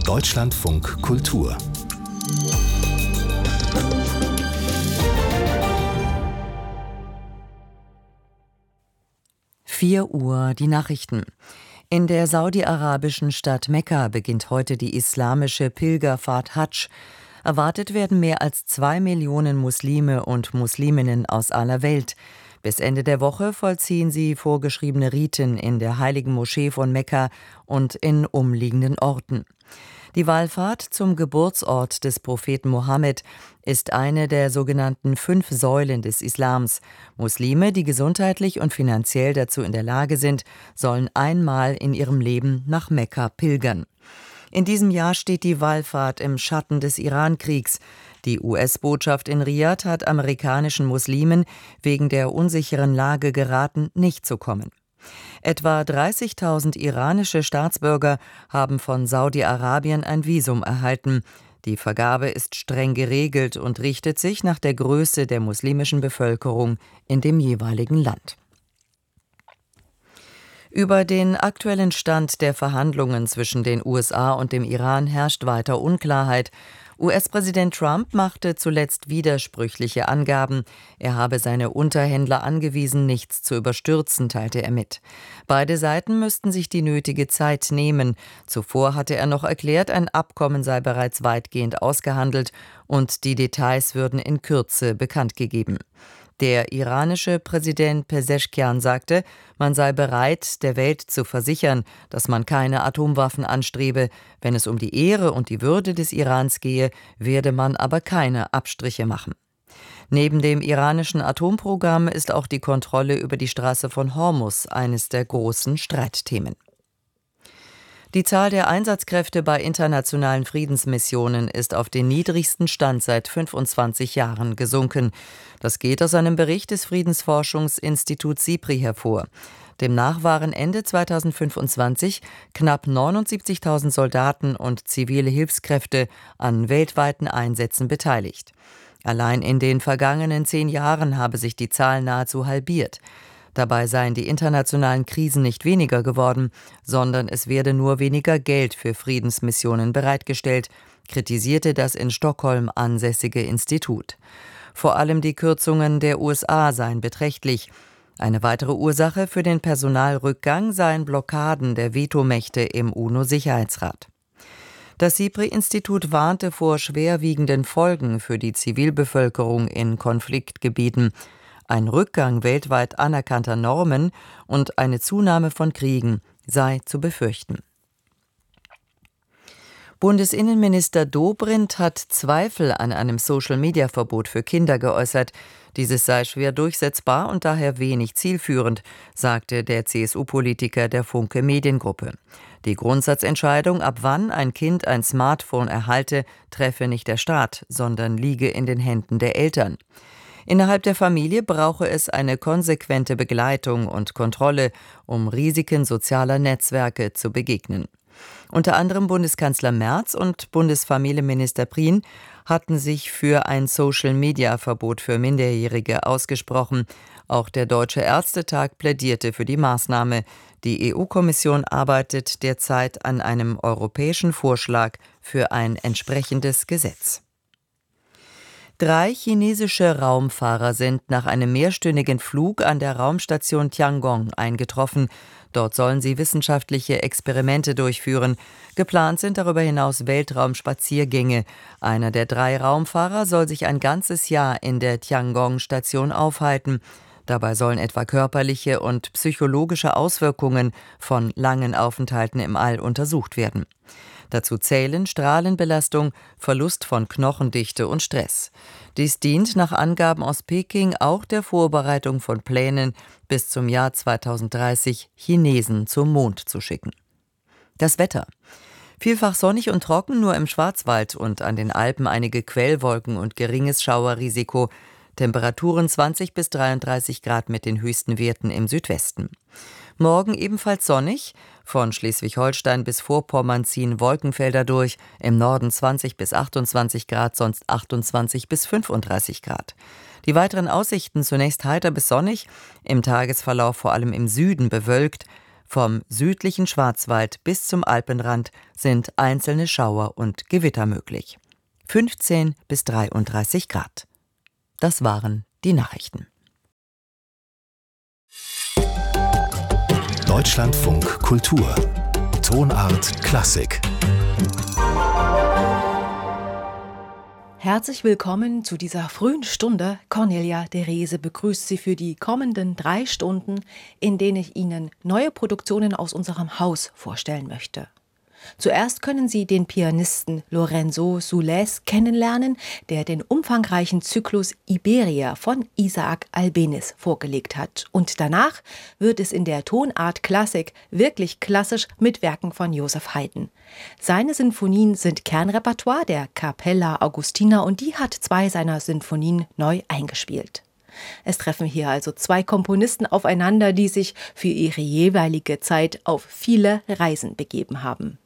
Deutschlandfunk Kultur. Uhr, die Nachrichten. In der saudi-arabischen Stadt Mekka beginnt heute die islamische Pilgerfahrt Hadsch. Erwartet werden mehr als 2 Millionen Muslime und Musliminnen aus aller Welt. Bis Ende der Woche vollziehen sie vorgeschriebene Riten in der heiligen Moschee von Mekka und in umliegenden Orten. Die Wallfahrt zum Geburtsort des Propheten Mohammed ist eine der sogenannten 5 Säulen des Islams. Muslime, die gesundheitlich und finanziell dazu in der Lage sind, sollen einmal in ihrem Leben nach Mekka pilgern. In diesem Jahr steht die Wallfahrt im Schatten des Iran-Kriegs. Die US-Botschaft in Riad hat amerikanischen Muslimen wegen der unsicheren Lage geraten, nicht zu kommen. Etwa 30.000 iranische Staatsbürger haben von Saudi-Arabien ein Visum erhalten. Die Vergabe ist streng geregelt und richtet sich nach der Größe der muslimischen Bevölkerung in dem jeweiligen Land. Über den aktuellen Stand der Verhandlungen zwischen den USA und dem Iran herrscht weiter Unklarheit. US-Präsident Trump machte zuletzt widersprüchliche Angaben. Er habe seine Unterhändler angewiesen, nichts zu überstürzen, teilte er mit. Beide Seiten müssten sich die nötige Zeit nehmen. Zuvor hatte er noch erklärt, ein Abkommen sei bereits weitgehend ausgehandelt und die Details würden in Kürze bekannt gegeben. Der iranische Präsident Pezeshkian sagte, man sei bereit, der Welt zu versichern, dass man keine Atomwaffen anstrebe. Wenn es um die Ehre und die Würde des Irans gehe, werde man aber keine Abstriche machen. Neben dem iranischen Atomprogramm ist auch die Kontrolle über die Straße von Hormuz eines der großen Streitthemen. Die Zahl der Einsatzkräfte bei internationalen Friedensmissionen ist auf den niedrigsten Stand seit 25 Jahren gesunken. Das geht aus einem Bericht des Friedensforschungsinstituts SIPRI hervor. Demnach waren Ende 2025 knapp 79.000 Soldaten und zivile Hilfskräfte an weltweiten Einsätzen beteiligt. Allein in den vergangenen 10 Jahren habe sich die Zahl nahezu halbiert. Dabei seien die internationalen Krisen nicht weniger geworden, sondern es werde nur weniger Geld für Friedensmissionen bereitgestellt, kritisierte das in Stockholm ansässige Institut. Vor allem die Kürzungen der USA seien beträchtlich. Eine weitere Ursache für den Personalrückgang seien Blockaden der Vetomächte im UNO-Sicherheitsrat. Das SIPRI-Institut warnte vor schwerwiegenden Folgen für die Zivilbevölkerung in Konfliktgebieten. Ein Rückgang weltweit anerkannter Normen und eine Zunahme von Kriegen sei zu befürchten. Bundesinnenminister Dobrindt hat Zweifel an einem Social-Media-Verbot für Kinder geäußert. Dieses sei schwer durchsetzbar und daher wenig zielführend, sagte der CSU-Politiker der Funke Mediengruppe. Die Grundsatzentscheidung, ab wann ein Kind ein Smartphone erhalte, treffe nicht der Staat, sondern liege in den Händen der Eltern. Innerhalb der Familie brauche es eine konsequente Begleitung und Kontrolle, um Risiken sozialer Netzwerke zu begegnen. Unter anderem Bundeskanzler Merz und Bundesfamilienminister Prien hatten sich für ein Social-Media-Verbot für Minderjährige ausgesprochen. Auch der Deutsche Ärztetag plädierte für die Maßnahme. Die EU-Kommission arbeitet derzeit an einem europäischen Vorschlag für ein entsprechendes Gesetz. 3 chinesische Raumfahrer sind nach einem mehrstündigen Flug an der Raumstation Tiangong eingetroffen. Dort sollen sie wissenschaftliche Experimente durchführen. Geplant sind darüber hinaus Weltraumspaziergänge. Einer der 3 Raumfahrer soll sich ein ganzes Jahr in der Tiangong-Station aufhalten. Dabei sollen etwa körperliche und psychologische Auswirkungen von langen Aufenthalten im All untersucht werden. Dazu zählen Strahlenbelastung, Verlust von Knochendichte und Stress. Dies dient nach Angaben aus Peking auch der Vorbereitung von Plänen, bis zum Jahr 2030 Chinesen zum Mond zu schicken. Das Wetter. Vielfach sonnig und trocken, nur im Schwarzwald und an den Alpen einige Quellwolken und geringes Schauerrisiko. Temperaturen 20 bis 33 Grad mit den höchsten Werten im Südwesten. Morgen ebenfalls sonnig. Von Schleswig-Holstein bis Vorpommern ziehen Wolkenfelder durch. Im Norden 20 bis 28 Grad, sonst 28 bis 35 Grad. Die weiteren Aussichten zunächst heiter bis sonnig, im Tagesverlauf vor allem im Süden bewölkt. Vom südlichen Schwarzwald bis zum Alpenrand sind einzelne Schauer und Gewitter möglich. 15 bis 33 Grad. Das waren die Nachrichten. Deutschlandfunk Kultur. Tonart Klassik. Herzlich willkommen zu dieser frühen Stunde. Cornelia de Reze begrüßt Sie für die kommenden 3 Stunden, in denen ich Ihnen neue Produktionen aus unserem Haus vorstellen möchte. Zuerst können Sie den Pianisten Lorenzo Soules kennenlernen, der den umfangreichen Zyklus Iberia von Isaac Albéniz vorgelegt hat. Und danach wird es in der Tonart Klassik wirklich klassisch mit Werken von Joseph Haydn. Seine Sinfonien sind Kernrepertoire der Capella Augustina und die hat 2 seiner Sinfonien neu eingespielt. Es treffen hier also 2 Komponisten aufeinander, die sich für ihre jeweilige Zeit auf viele Reisen begeben haben.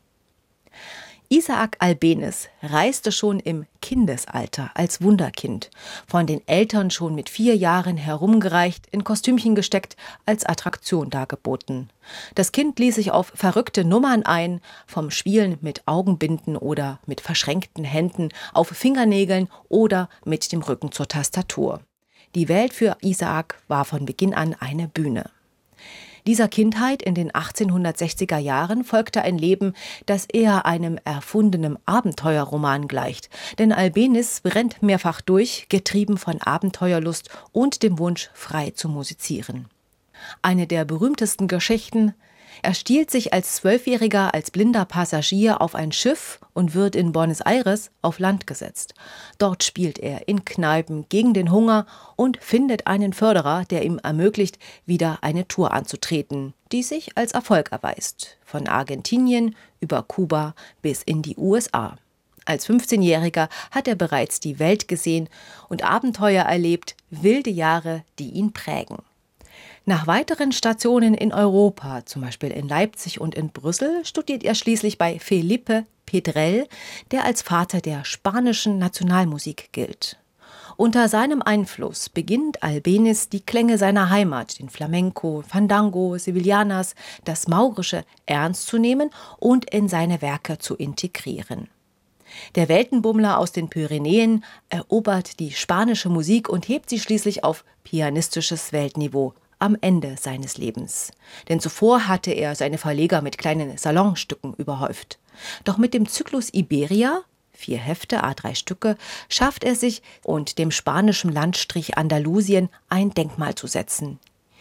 Isaac Albéniz reiste schon im Kindesalter als Wunderkind, von den Eltern schon mit 4 Jahren herumgereicht, in Kostümchen gesteckt, als Attraktion dargeboten. Das Kind ließ sich auf verrückte Nummern ein, vom Spielen mit Augenbinden oder mit verschränkten Händen, auf Fingernägeln oder mit dem Rücken zur Tastatur. Die Welt für Isaac war von Beginn an eine Bühne. Dieser Kindheit in den 1860er Jahren folgte ein Leben, das eher einem erfundenen Abenteuerroman gleicht. Denn Albéniz brennt mehrfach durch, getrieben von Abenteuerlust und dem Wunsch, frei zu musizieren. Eine der berühmtesten Geschichten: Er stiehlt sich als 12-Jähriger als blinder Passagier auf ein Schiff und wird in Buenos Aires auf Land gesetzt. Dort spielt er in Kneipen gegen den Hunger und findet einen Förderer, der ihm ermöglicht, wieder eine Tour anzutreten, die sich als Erfolg erweist. Von Argentinien über Kuba bis in die USA. Als 15-Jähriger hat er bereits die Welt gesehen und Abenteuer erlebt, wilde Jahre, die ihn prägen. Nach weiteren Stationen in Europa, zum Beispiel in Leipzig und in Brüssel, studiert er schließlich bei Felipe Pedrell, der als Vater der spanischen Nationalmusik gilt. Unter seinem Einfluss beginnt Albéniz die Klänge seiner Heimat, den Flamenco, Fandango, Sevillanas, das Maurische, ernst zu nehmen und in seine Werke zu integrieren. Der Weltenbummler aus den Pyrenäen erobert die spanische Musik und hebt sie schließlich auf pianistisches Weltniveau am Ende seines Lebens. Denn zuvor hatte er seine Verleger mit kleinen Salonstücken überhäuft. Doch mit dem Zyklus Iberia, 4 Hefte, A3 Stücke, schafft er sich und dem spanischen Landstrich Andalusien ein Denkmal zu setzen.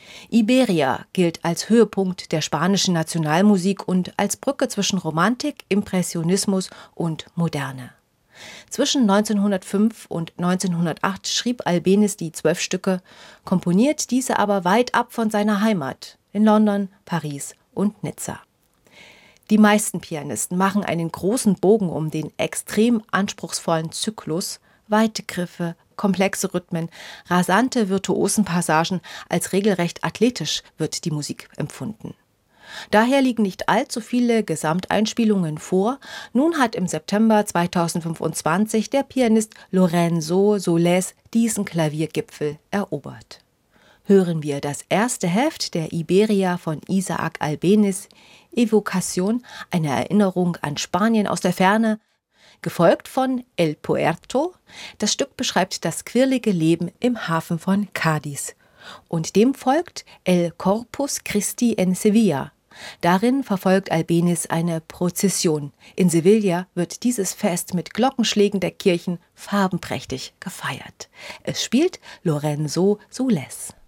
Iberia gilt als Höhepunkt der spanischen Nationalmusik und als Brücke zwischen Romantik, Impressionismus und Moderne. Zwischen 1905 und 1908 schrieb Albéniz die 12 Stücke, komponiert diese aber weit ab von seiner Heimat in London, Paris und Nizza. Die meisten Pianisten machen einen großen Bogen um den extrem anspruchsvollen Zyklus, weite Griffe, komplexe Rhythmen, rasante Virtuosenpassagen, als regelrecht athletisch wird die Musik empfunden. Daher liegen nicht allzu viele Gesamteinspielungen vor. Nun hat im September 2025 der Pianist Lorenzo Soules diesen Klaviergipfel erobert. Hören wir das erste Heft der Iberia von Isaac Albéniz, Evocación, eine Erinnerung an Spanien aus der Ferne, gefolgt von El Puerto. Das Stück beschreibt das quirlige Leben im Hafen von Cádiz. Und dem folgt El Corpus Christi en Sevilla. Darin verfolgt Albéniz eine Prozession. In Sevilla wird dieses Fest mit Glockenschlägen der Kirchen farbenprächtig gefeiert. Es spielt Lorenzo Soules.